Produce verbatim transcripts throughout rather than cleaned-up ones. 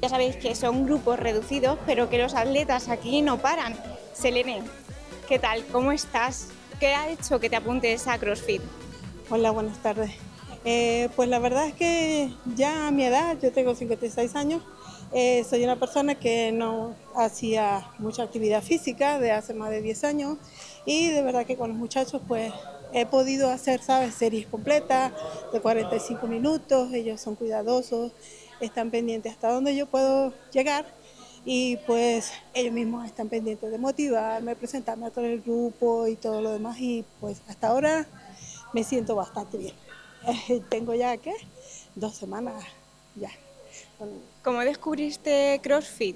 Ya sabéis que son grupos reducidos, pero que los atletas aquí no paran. Selene, ¿qué tal? ¿Cómo estás? ¿Qué ha hecho que te apuntes a CrossFit? Hola, buenas tardes. Eh, pues la verdad es que ya a mi edad, yo tengo cincuenta y seis años, eh, soy una persona que no hacía mucha actividad física de hace más de diez años y de verdad que con los muchachos pues he podido hacer, ¿sabes?, series completas de cuarenta y cinco minutos, ellos son cuidadosos, están pendientes hasta donde yo puedo llegar y pues ellos mismos están pendientes de motivarme, presentarme a todo el grupo y todo lo demás y pues hasta ahora me siento bastante bien. Eh, tengo ya, ¿qué? Dos semanas ya. Con- ¿Cómo descubriste CrossFit?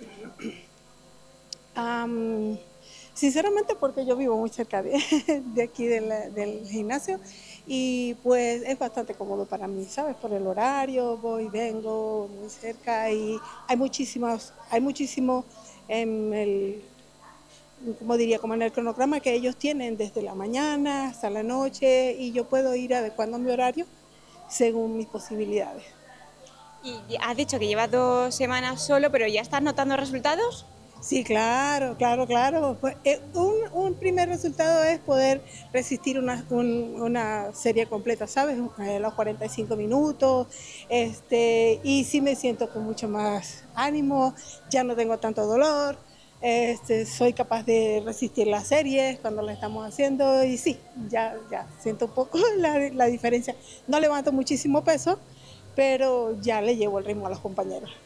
Am, Sinceramente porque yo vivo muy cerca de, de aquí de la- del gimnasio y pues es bastante cómodo para mí, ¿sabes? Por el horario, voy, vengo muy cerca y hay muchísimas, hay muchísimo en el, como diría, como en el cronograma que ellos tienen desde la mañana hasta la noche y yo puedo ir adecuando mi horario según mis posibilidades. Y has dicho que llevas dos semanas solo, pero ¿ya estás notando resultados? Sí, claro, claro, claro. Pues, eh, un, un primer resultado es poder resistir una, un- una serie completa, ¿sabes? Eh, los cuarenta y cinco minutos, este, y sí me siento con mucho más ánimo, ya no tengo tanto dolor, este, soy capaz de resistir las series cuando las estamos haciendo y sí, ya, ya siento un poco la, la diferencia. No levanto muchísimo peso, pero ya le llevo el ritmo a los compañeros.